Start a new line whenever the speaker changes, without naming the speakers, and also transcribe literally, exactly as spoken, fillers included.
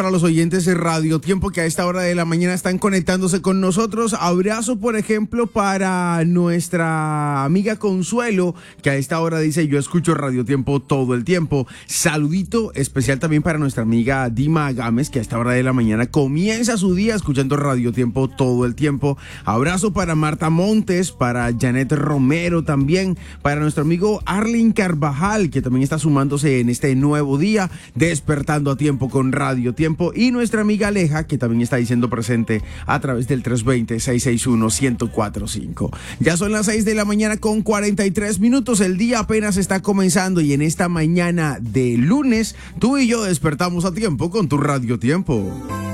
para los oyentes de Radio Tiempo que a esta hora de la mañana están conectándose con nosotros. Abrazo, por ejemplo, para nuestra amiga Consuelo, que a esta hora dice: yo escucho Radio Tiempo todo el tiempo. Saludito especial también para nuestra amiga Dima Gámez, que a esta hora de la mañana comienza su día escuchando Radio Tiempo todo el tiempo. Abrazo para Marta Montes, para Janet Romero también, para nuestro amigo Arlin Carvajal, que también está sumándose en este nuevo día, despertando a tiempo con Radio Tiempo, y nuestra amiga Aleja, que también está diciendo presente a través del tres dos cero, seis seis uno, uno cero cuatro cinco. Ya son las seis de la mañana con cuarenta y tres minutos, el día apenas está comenzando y en esta mañana de lunes, tú y yo despertamos a tiempo con tu Radio Tiempo.